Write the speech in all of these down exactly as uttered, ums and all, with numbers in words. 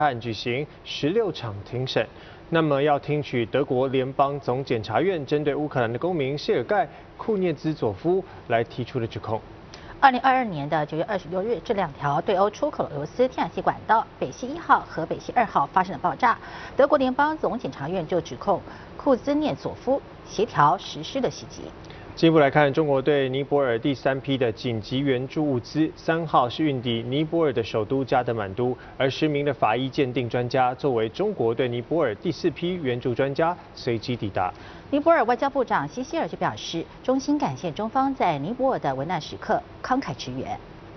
案举行十六场庭审。那么要听取德国联邦总检察院针对乌克兰的公民谢尔盖·库涅兹佐夫来提出的指控。 二零二二年的九月二十六日，这两条对欧出口俄罗斯天然气管道北溪一号和北溪二号发生了爆炸。德国联邦总检察院就指控库兹涅佐夫协调实施了袭击。 进一步来看，中国对尼泊尔第三批的紧急援助物资，三号是运抵尼泊尔的首都加德满都，而十名的法医鉴定专家作为中国对尼泊尔第四批援助专家，随即抵达。 尼泊尔外交部长希希尔就表示，衷心感谢中方在尼泊尔的危难时刻慷慨支援。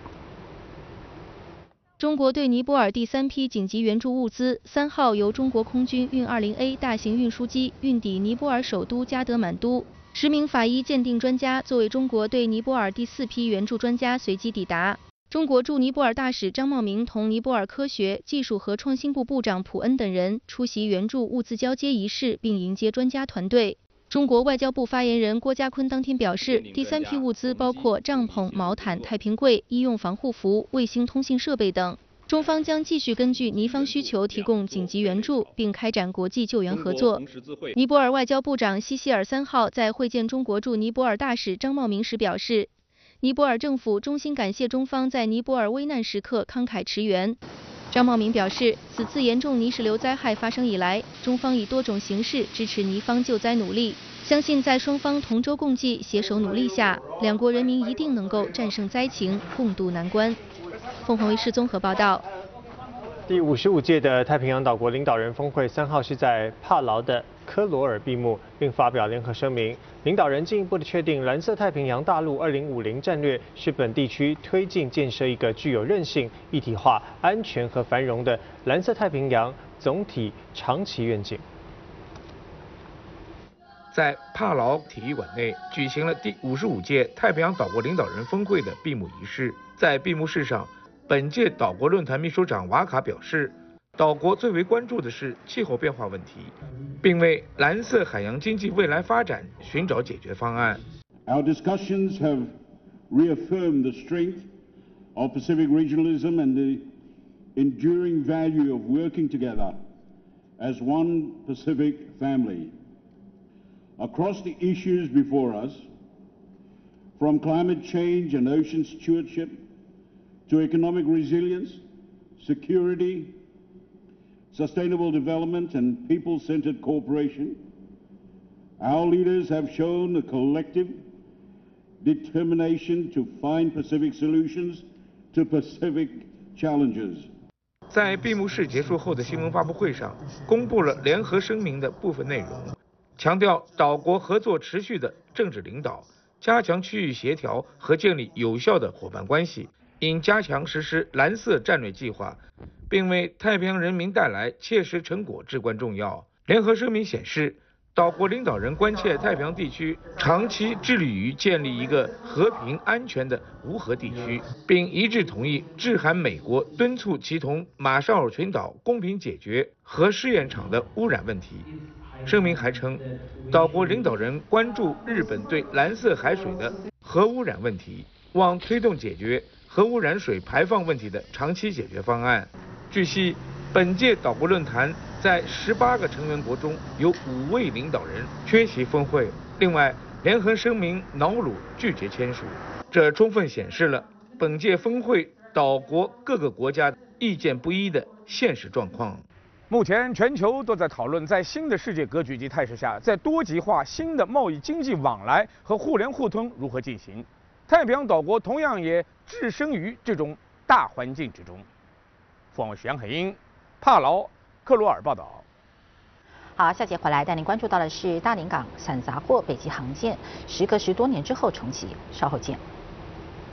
中国对尼泊尔第三批紧急援助物资，三号由中国空军运 二零 A 大型运输机运抵尼泊尔首都加德满都。十名法医鉴定专家作为中国对尼泊尔第四批援助专家随即抵达。中国驻尼泊尔大使张茂明同尼泊尔科学技术和创新部部长普恩等人出席援助物资交接仪式，并迎接专家团队。中国外交部发言人郭家坤当天表示，第三批物资包括帐篷、毛毯、太平柜、医用防护服、卫星通信设备等。中方将继续根据尼方需求提供紧急援助，并开展国际救援合作。尼泊尔外交部长希希尔三号在会见中国驻尼泊尔大使张茂明时表示，尼泊尔政府衷心感谢中方在尼泊尔危难时刻慷慨驰援。张茂明表示，此次严重泥石流灾害发生以来，中方以多种形式支持尼方救灾努力，相信在双方同舟共济、携手努力下，两国人民一定能够战胜灾情，共度难关。凤凰卫视综合报道。 第五十五届的太平洋岛国领导人峰会三号是在帕劳的科罗尔闭幕，并发表联合声明。领导人进一步的确定，蓝色太平洋大陆二零五零战略是本地区推进建设一个具有韧性、一体化、安全和繁荣的蓝色太平洋总体长期愿景。 在帕劳体育馆内举行了第五十五届太平洋岛国领导人峰会的闭幕仪式。在闭幕式上，本届岛国论坛秘书长瓦卡表示，岛国最为关注的是气候变化问题，并为蓝色海洋经济未来发展寻找解决方案。 Our discussions have reaffirmed the strength of Pacific regionalism and the enduring value of working together as one Pacific family. Across the issues before us, from climate change and ocean stewardship to economic resilience, security, sustainable development, and people-centered cooperation, our leaders have shown a collective determination to find Pacific solutions to Pacific challenges. 在闭幕式结束后的新闻发布会上，公布了联合声明的部分内容，强调岛国合作持续的政治领导，加强区域协调和建立有效的伙伴关系，应加强实施蓝色战略计划，并为太平洋人民带来切实成果至关重要。联合声明显示，岛国领导人关切太平洋地区长期致力于建立一个和平安全的无核地区，并一致同意致函美国，敦促其同马绍尔群岛公平解决核试验场的污染问题。声明还称，岛国领导人关注日本对蓝色海水的核污染问题，望推动解决核污染水排放问题的长期解决方案。据悉，本届岛国论坛在十八个成员国中有五位领导人缺席峰会，另外联合声明瑙鲁拒绝签署，这充分显示了本届峰会岛国各个国家意见不一的现实状况。 目前，全球都在讨论，在新的世界格局及态势下，在多极化、新的贸易经济往来和互联互通如何进行。太平洋岛国同样也置身于这种大环境之中。凤凰卫视杨海英、帕劳克罗尔报道。 好，下节回来带您关注到的是大连港散杂货北极航线，时隔十多年之后重启，稍后见。